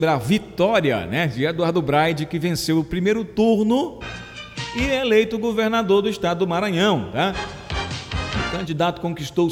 a vitória, né, de Eduardo Braide, que venceu o primeiro turno e é eleito governador do estado do Maranhão, tá? O candidato conquistou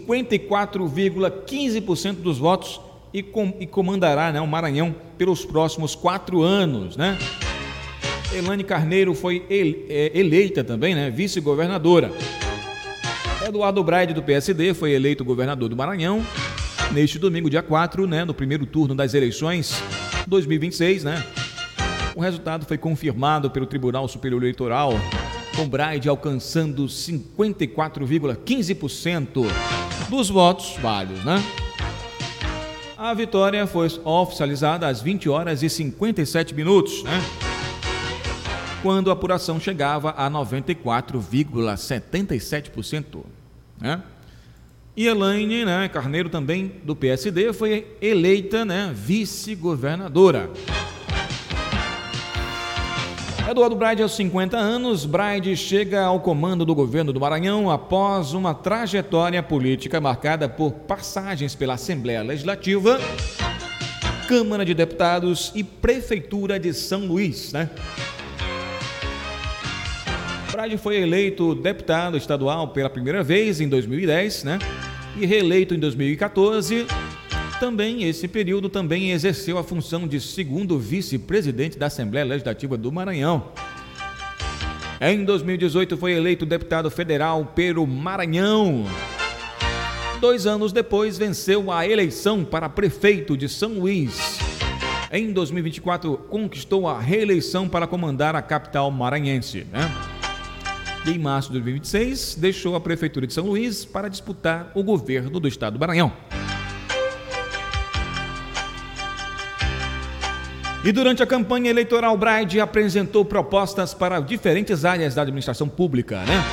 54,15% dos votos e comandará, né, o Maranhão pelos próximos 4 anos, né? Elaine Carneiro foi eleita também, né, vice-governadora. Eduardo Braide, do PSD, foi eleito governador do Maranhão neste domingo, dia 4, né, no primeiro turno das eleições 2026, né? O resultado foi confirmado pelo Tribunal Superior Eleitoral, com Braide alcançando 54,15% dos votos válidos, né? A vitória foi oficializada às 20 horas e 57 minutos, né? Quando a apuração chegava a 94,77%, né? E Elaine, né, Carneiro, também do PSD, foi eleita, né, vice-governadora. Eduardo Braide, aos 50 anos, Braide chega ao comando do governo do Maranhão após uma trajetória política marcada por passagens pela Assembleia Legislativa, Câmara de Deputados e Prefeitura de São Luís, né? Braide foi eleito deputado estadual pela primeira vez em 2010, né? E reeleito em 2014. Também, esse período, também exerceu a função de segundo vice-presidente da Assembleia Legislativa do Maranhão. Em 2018 foi eleito deputado federal pelo Maranhão. 2 anos depois venceu a eleição para prefeito de São Luís. Em 2024 conquistou a reeleição para comandar a capital maranhense, né? E em março de 2026 deixou a prefeitura de São Luís para disputar o governo do estado do Maranhão. E durante a campanha eleitoral, Braide apresentou propostas para diferentes áreas da administração pública, né?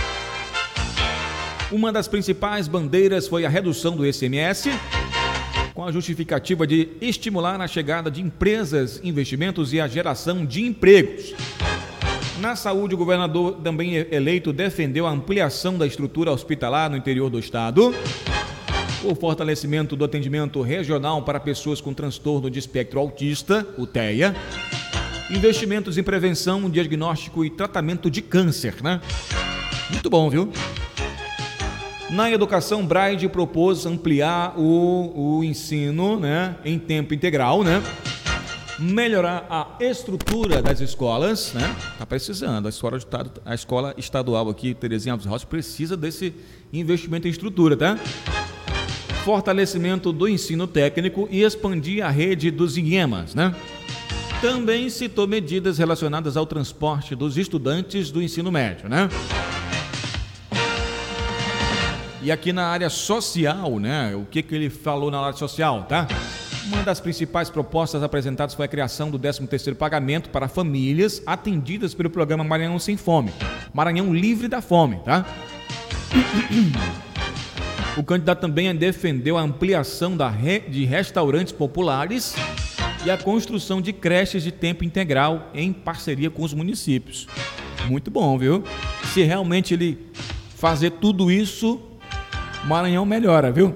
Uma das principais bandeiras foi a redução do ICMS, com a justificativa de estimular a chegada de empresas, investimentos e a geração de empregos. Na saúde, o governador, também eleito, defendeu a ampliação da estrutura hospitalar no interior do estado, o fortalecimento do atendimento regional para pessoas com transtorno de espectro autista, o TEA, investimentos em prevenção, diagnóstico e tratamento de câncer, né? Muito bom, viu? Na educação, Braide propôs ampliar o ensino, né, em tempo integral, né? Melhorar a estrutura das escolas, né? Tá precisando. A escola estadual aqui, Terezinha Alves Rossi, precisa desse investimento em estrutura, tá? Fortalecimento do ensino técnico e expandir a rede dos IEMAs, né? Também citou medidas relacionadas ao transporte dos estudantes do ensino médio, né? E aqui na área social, né? O que ele falou na área social, tá? Uma das principais propostas apresentadas foi a criação do 13º pagamento para famílias atendidas pelo programa Maranhão Sem Fome, Maranhão Livre da Fome, tá? O candidato também defendeu a ampliação de restaurantes populares e a construção de creches de tempo integral em parceria com os municípios. Muito bom, viu? Se realmente ele fazer tudo isso, Maranhão melhora, viu?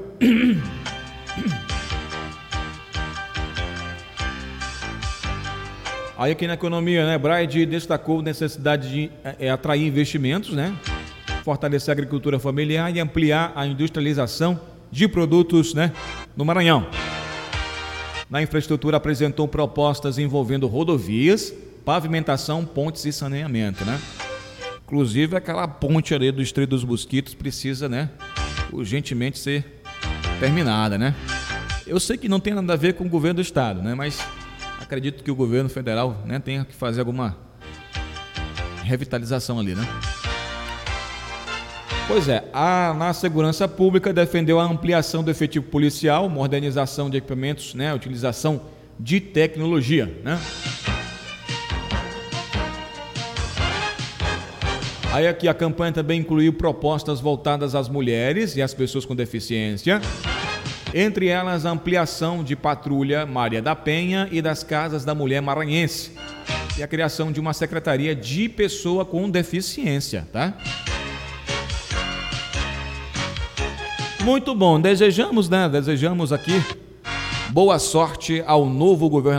Aí aqui na economia, né, Braide destacou a necessidade de atrair investimentos, né? Fortalecer a agricultura familiar e ampliar a industrialização de produtos, né, no Maranhão. Na infraestrutura, apresentou propostas envolvendo rodovias, pavimentação, pontes e saneamento, né? Inclusive, aquela ponte ali do Estreito dos Mosquitos precisa, né, urgentemente ser terminada, né? Eu sei que não tem nada a ver com o governo do estado, né, mas acredito que o governo federal, né, tenha que fazer alguma revitalização ali, né? Pois é, na segurança pública defendeu a ampliação do efetivo policial, modernização de equipamentos, né, utilização de tecnologia, né? Aí aqui a campanha também incluiu propostas voltadas às mulheres e às pessoas com deficiência, entre elas a ampliação de patrulha Maria da Penha e das casas da mulher maranhense e a criação de uma secretaria de pessoa com deficiência, tá? Muito bom, desejamos aqui Boa sorte ao novo governador.